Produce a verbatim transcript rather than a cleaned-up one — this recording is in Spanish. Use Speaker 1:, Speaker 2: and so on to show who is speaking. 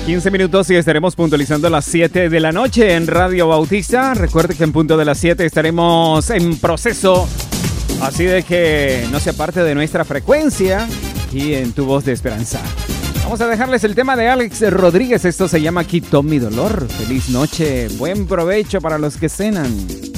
Speaker 1: quince minutos y estaremos puntualizando las siete de la noche en Radio Bautista. Recuerde que en punto de las siete estaremos en proceso, así de que no se aparte de nuestra frecuencia y en Tu Voz de Esperanza. Vamos a dejarles el tema de Alex Rodríguez. Esto se llama Quitó mi dolor. Feliz noche, buen provecho para los que cenan.